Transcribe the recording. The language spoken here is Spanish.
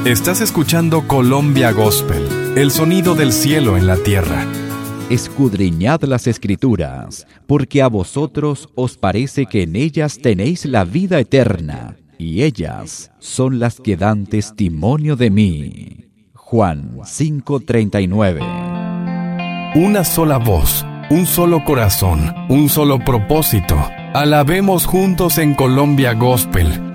Estás escuchando Colombia Gospel, el sonido del cielo en la tierra. Escudriñad las Escrituras, porque a vosotros os parece que en ellas tenéis la vida eterna, y ellas son las que dan testimonio de mí. Juan 5:39. Una sola voz, un solo corazón, un solo propósito. Alabemos juntos en Colombia Gospel,